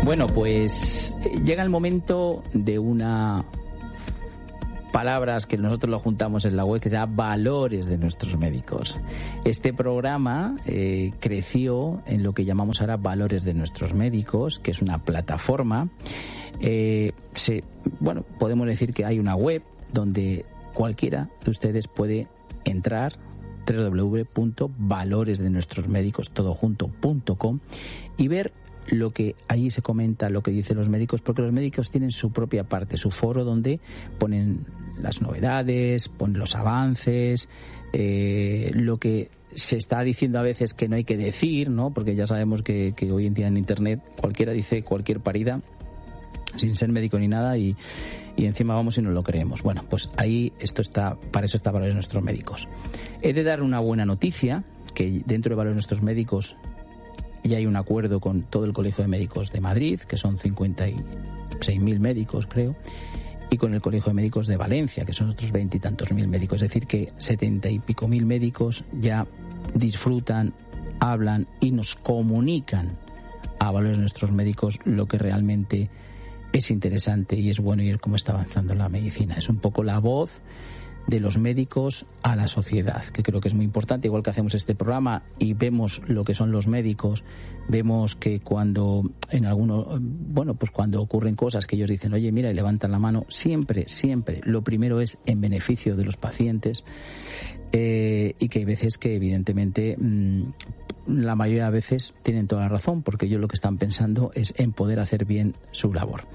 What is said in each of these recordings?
Bueno, pues llega el momento de una palabras que nosotros lo juntamos en la web que se llama Valores de nuestros médicos. Este programa creció en lo que llamamos ahora Valores de nuestros médicos, que es una plataforma. Podemos decir que hay una web donde cualquiera de ustedes puede entrar, www.valoresdenuestrosmedicos.com, y ver lo que allí se comenta, lo que dicen los médicos, porque los médicos tienen su propia parte, su foro donde ponen las novedades, ponen los avances, lo que se está diciendo a veces que no hay que decir, ¿no? Porque ya sabemos que hoy en día en Internet cualquiera dice cualquier parida sin ser médico ni nada y encima vamos y no lo creemos. Bueno, pues ahí para eso está Valores de nuestros médicos. He de dar una buena noticia, que dentro de Valores de nuestros médicos ya hay un acuerdo con todo el Colegio de Médicos de Madrid, que son 56.000 médicos, creo, y con el Colegio de Médicos de Valencia, que son otros 20 y tantos mil médicos. Es decir, que 70 y pico mil médicos ya disfrutan, hablan y nos comunican a Valores de nuestros médicos lo que realmente es interesante y es bueno, y es cómo está avanzando la medicina. Es un poco la voz de los médicos a la sociedad, que creo que es muy importante. Igual que hacemos este programa y vemos lo que son los médicos, vemos que cuando cuando ocurren cosas que ellos dicen, oye, mira, y levantan la mano, siempre lo primero es en beneficio de los pacientes, y que hay veces que evidentemente la mayoría de veces tienen toda la razón, porque ellos lo que están pensando es en poder hacer bien su labor.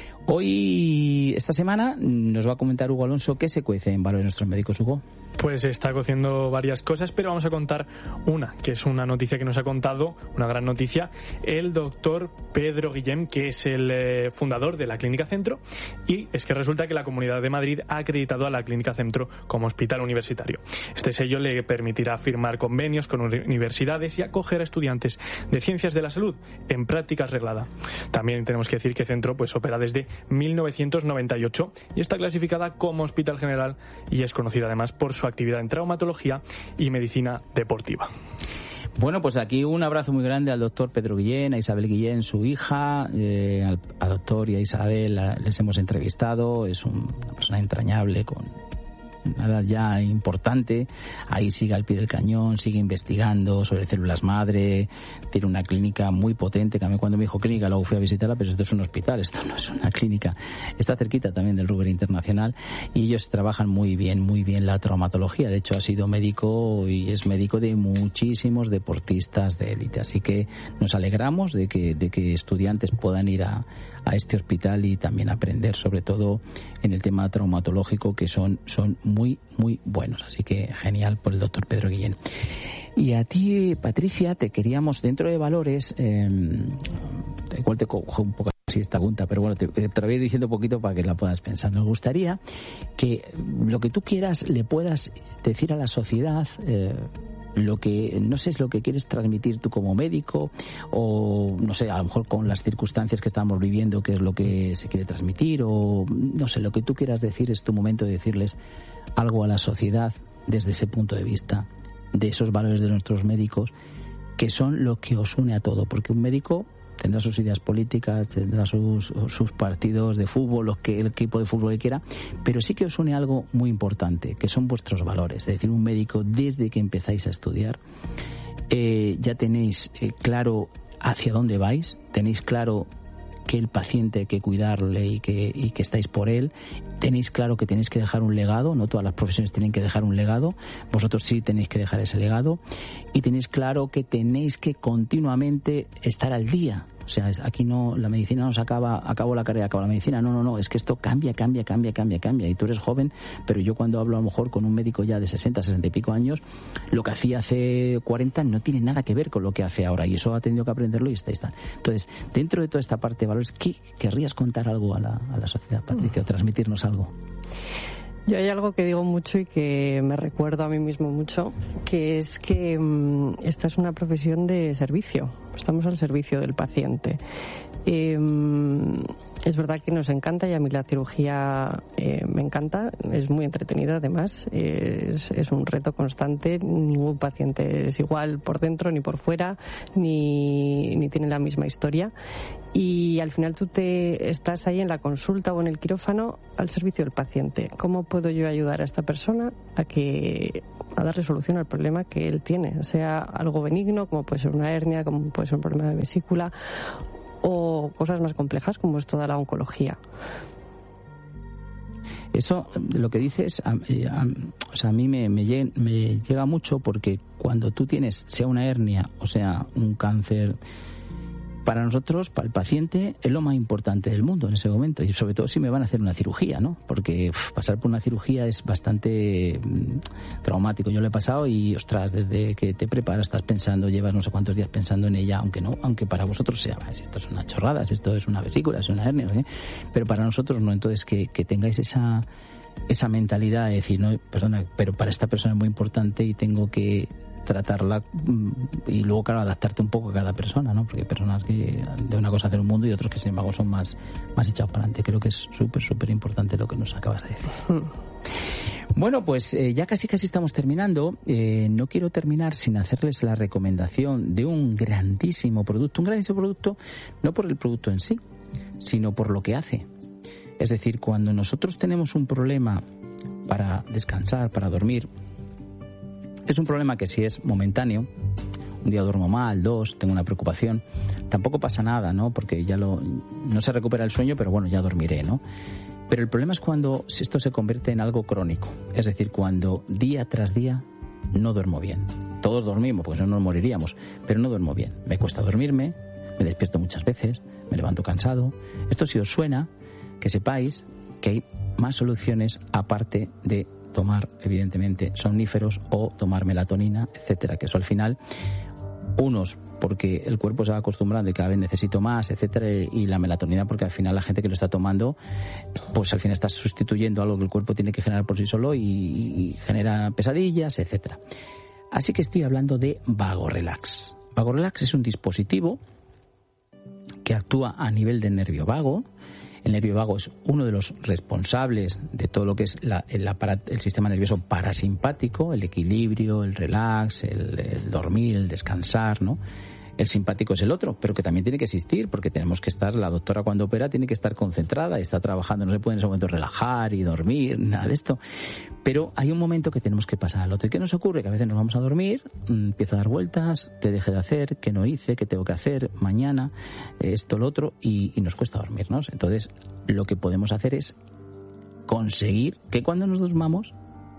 Hoy, esta semana, nos va a comentar Hugo Alonso qué se cuece en Valores de nuestros médicos. Hugo. Pues está cociendo varias cosas, pero vamos a contar una, que es una noticia que nos ha contado, una gran noticia, el doctor Pedro Guillén, que es el fundador de la Clínica Centro, y es que resulta que la Comunidad de Madrid ha acreditado a la Clínica Centro como hospital universitario. Este sello le permitirá firmar convenios con universidades y acoger a estudiantes de ciencias de la salud en prácticas reglada. También tenemos que decir que Centro pues opera desde 1998 y está clasificada como hospital general y es conocida además por su actividad en traumatología y medicina deportiva. Bueno, pues aquí un abrazo muy grande al doctor Pedro Guillén, a Isabel Guillén, su hija, al doctor y a Isabel les hemos entrevistado. Es una persona entrañable con una edad ya importante, ahí sigue al pie del cañón, sigue investigando sobre células madre, tiene una clínica muy potente, que a mí cuando me dijo clínica luego fui a visitarla, pero esto es un hospital, esto no es una clínica, está cerquita también del Ruber Internacional, y ellos trabajan muy bien la traumatología. De hecho ha sido médico y es médico de muchísimos deportistas de élite, así que nos alegramos de que estudiantes puedan ir a este hospital y también aprender sobre todo en el tema traumatológico, que son muy buenos, así que genial por el doctor Pedro Guillén. Y a ti, Patricia, te queríamos, dentro de Valores, igual te cojo un poco así esta pregunta, pero bueno, te voy a ir diciendo un poquito para que la puedas pensar. Nos gustaría que lo que tú quieras le puedas decir a la sociedad, lo que no sé es lo que quieres transmitir tú como médico, o no sé, a lo mejor con las circunstancias que estamos viviendo, qué es lo que se quiere transmitir, o no sé, lo que tú quieras decir. Es tu momento de decirles algo a la sociedad desde ese punto de vista, de esos valores de nuestros médicos, que son lo que os une a todo, porque un médico tendrá sus ideas políticas, tendrá sus partidos de fútbol, el equipo de fútbol que quiera, pero sí que os une algo muy importante, que son vuestros valores. Es decir, un médico, desde que empezáis a estudiar, ya tenéis claro hacia dónde vais, tenéis claro que el paciente hay que cuidarle y que estáis por él, tenéis claro que tenéis que dejar un legado, no todas las profesiones tienen que dejar un legado, vosotros sí tenéis que dejar ese legado, y tenéis claro que tenéis que continuamente estar al día. O sea, aquí no, la medicina no se acabó la carrera, acabó la medicina, no, es que esto cambia, y tú eres joven, pero yo cuando hablo a lo mejor con un médico ya de 60 y pico años, lo que hacía hace 40 no tiene nada que ver con lo que hace ahora, y eso ha tenido que aprenderlo y está. Entonces, dentro de toda esta parte de valores, ¿qué querrías contar algo a la sociedad, Patricia, o transmitirnos algo? Yo hay algo que digo mucho y que me recuerdo a mí mismo mucho, que es que esta es una profesión de servicio. Estamos al servicio del paciente. Es verdad que nos encanta y a mí la cirugía me encanta, es muy entretenida además, es un reto constante, ningún paciente es igual por dentro ni por fuera, ni tiene la misma historia y al final tú estás ahí en la consulta o en el quirófano al servicio del paciente. ¿Cómo puedo yo ayudar a esta persona a darle solución al problema que él tiene? Sea algo benigno, como puede ser una hernia, como puede ser un problema de vesícula, o cosas más complejas como es toda la oncología. Eso, lo que dices, a mí me llega mucho porque cuando tú tienes, sea una hernia o sea un cáncer, para nosotros, para el paciente, es lo más importante del mundo en ese momento. Y sobre todo si me van a hacer una cirugía, ¿no? Porque pasar por una cirugía es bastante traumático. Yo lo he pasado y, ostras, desde que te preparas estás pensando, llevas no sé cuántos días pensando en ella, aunque para vosotros sea, esto es una chorrada, esto es una vesícula, es una hernia, ¿eh? Pero para nosotros no. Entonces, que tengáis esa mentalidad de decir, no, perdona, pero para esta persona es muy importante y tengo que tratarla y luego, claro, adaptarte un poco a cada persona, ¿no? Porque hay personas que de una cosa hacen un mundo y otros que, sin embargo, son más echados para adelante. Creo que es súper importante lo que nos acabas de decir. Bueno, pues ya casi estamos terminando. No quiero terminar sin hacerles la recomendación de un grandísimo producto. Un grandísimo producto no por el producto en sí, sino por lo que hace. Es decir, cuando nosotros tenemos un problema para descansar, para dormir, es un problema que si es momentáneo, un día duermo mal, 2, tengo una preocupación, tampoco pasa nada, ¿no? Porque no se recupera el sueño, pero bueno, ya dormiré, ¿no? Pero el problema es cuando esto se convierte en algo crónico, es decir, cuando día tras día no duermo bien. Todos dormimos, porque si no nos moriríamos, pero no duermo bien. Me cuesta dormirme, me despierto muchas veces, me levanto cansado. Esto, si os suena, que sepáis que hay más soluciones aparte de tomar, evidentemente, somníferos o tomar melatonina, etcétera, que eso al final, unos porque el cuerpo se va acostumbrando y cada vez necesito más, etcétera, y la melatonina porque al final la gente que lo está tomando, pues al final está sustituyendo algo que el cuerpo tiene que generar por sí solo y genera pesadillas, etcétera. Así que estoy hablando de VagoRelax. VagoRelax es un dispositivo que actúa a nivel del nervio vago. El nervio vago es uno de los responsables de todo lo que es el sistema nervioso parasimpático, el equilibrio, el relax, el dormir, el descansar, ¿no? El simpático es el otro, pero que también tiene que existir, porque tenemos que estar, la doctora cuando opera tiene que estar concentrada, está trabajando, no se puede en ese momento relajar y dormir, nada de esto. Pero hay un momento que tenemos que pasar al otro. ¿Y qué nos ocurre? Que a veces nos vamos a dormir, empiezo a dar vueltas, qué dejé de hacer, qué no hice, qué tengo que hacer mañana, esto, lo otro, y nos cuesta dormirnos. Entonces, lo que podemos hacer es conseguir que cuando nos durmamos,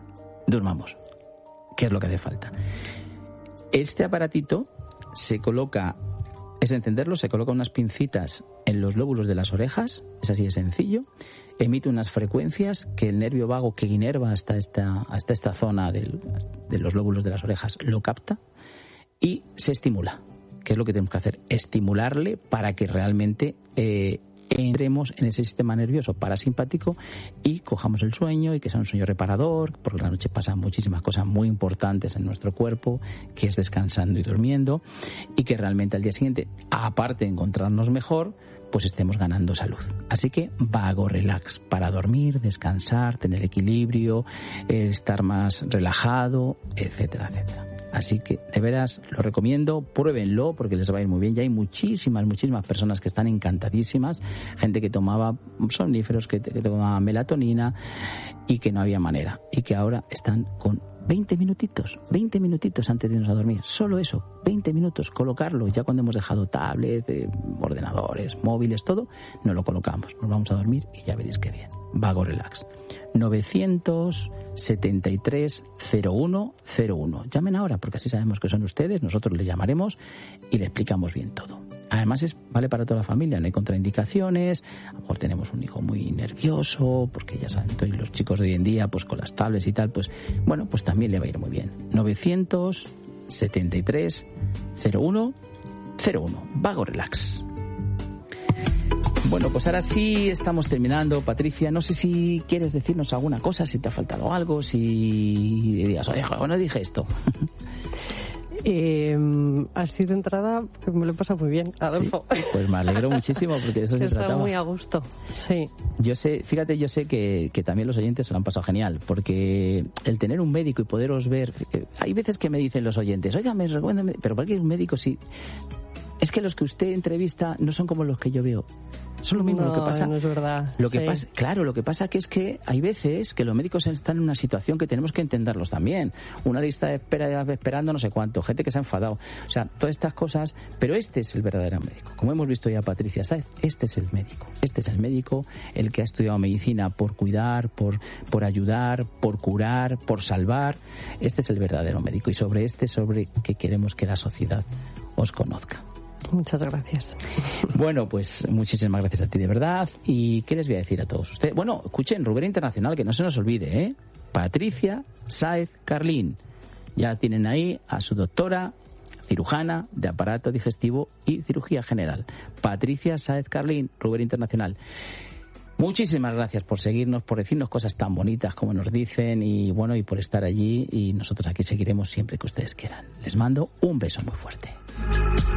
¿Qué es lo que hace falta? Este aparatito se coloca, es encenderlo, se coloca unas pincitas en los lóbulos de las orejas, es así de sencillo, emite unas frecuencias que el nervio vago que inerva hasta esta zona de los lóbulos de las orejas lo capta y se estimula. ¿Qué es lo que tenemos que hacer? Estimularle para que realmente entremos en ese sistema nervioso parasimpático y cojamos el sueño y que sea un sueño reparador, porque la noche pasan muchísimas cosas muy importantes en nuestro cuerpo, que es descansando y durmiendo, y que realmente al día siguiente, aparte de encontrarnos mejor, pues estemos ganando salud. Así que VagoRelax para dormir, descansar, tener equilibrio, estar más relajado, etcétera, etcétera. Así que, de veras, lo recomiendo, pruébenlo porque les va a ir muy bien. Ya hay muchísimas personas que están encantadísimas, gente que tomaba somníferos, que tomaba melatonina y que no había manera. Y que ahora están con 20 minutitos antes de irnos a dormir. Solo eso, 20 minutos, colocarlo. Ya cuando hemos dejado tablets, ordenadores, móviles, todo, nos lo colocamos. Nos vamos a dormir y ya veréis qué bien. VagoRelax. 973-0101. Llamen ahora porque así sabemos que son ustedes, nosotros les llamaremos y le explicamos bien todo. Además vale para toda la familia, no hay contraindicaciones. A lo mejor tenemos un hijo muy nervioso porque ya saben que los chicos de hoy en día pues con las tablets y tal, pues bueno, pues también le va a ir muy bien. 973-0101. VagoRelax. Bueno, pues ahora sí estamos terminando. Patricia, no sé si quieres decirnos alguna cosa, si te ha faltado algo, si digas, oye, no dije esto. Así de entrada, me lo he pasado muy bien, Adolfo. Sí, pues me alegro muchísimo porque de eso se trataba. Está muy a gusto, sí. Yo sé que también los oyentes se lo han pasado genial, porque el tener un médico y poderos ver... Hay veces que me dicen los oyentes, oiga, me recomiendan... Pero cualquier médico sí... Es que los que usted entrevista no son como los que yo veo. Son lo mismo. No, lo que pasa. No es verdad. Lo que pasa, claro, lo que pasa que es que hay veces que los médicos están en una situación que tenemos que entenderlos también. Una lista de espera esperando no sé cuánto, gente que se ha enfadado. O sea, todas estas cosas. Pero este es el verdadero médico. Como hemos visto ya Patricia Sáez, este es el médico. Este es el médico, el que ha estudiado medicina por cuidar, por ayudar, por curar, por salvar. Este es el verdadero médico. Y sobre que queremos que la sociedad os conozca. Muchas gracias. Bueno, pues muchísimas gracias a ti, de verdad. ¿Y qué les voy a decir a todos ustedes? Bueno, escuchen, Rubén Internacional, que no se nos olvide, ¿eh? Patricia Sáez Carlín. Ya tienen ahí a su doctora, cirujana de aparato digestivo y cirugía general. Patricia Sáez Carlín, Rubén Internacional. Muchísimas gracias por seguirnos, por decirnos cosas tan bonitas como nos dicen y bueno, y por estar allí, y nosotros aquí seguiremos siempre que ustedes quieran. Les mando un beso muy fuerte.